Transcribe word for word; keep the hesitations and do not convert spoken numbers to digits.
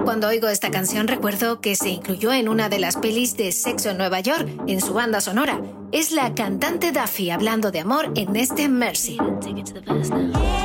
Cuando oigo esta canción recuerdo que se incluyó en una de las pelis de Sexo en Nueva York, en su banda sonora. Es la cantante Duffy hablando de amor en este Mercy.